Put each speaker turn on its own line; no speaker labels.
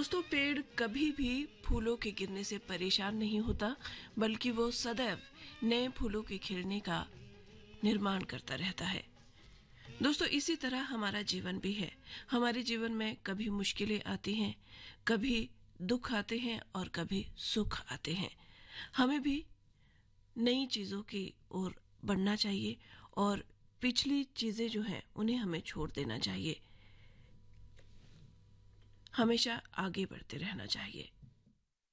दोस्तों, पेड़ कभी भी फूलों के गिरने से परेशान नहीं होता, बल्कि वो सदैव नए फूलों के खिलने का निर्माण करता रहता है। दोस्तों, इसी तरह हमारा जीवन भी है। हमारे जीवन में कभी मुश्किलें आती हैं, कभी दुख आते हैं और कभी सुख आते हैं। हमें भी नई चीजों की ओर बढ़ना चाहिए और पिछली चीजें जो हैं उन्हें हमें छोड़ देना चाहिए। हमेशा आगे बढ़ते रहना चाहिए।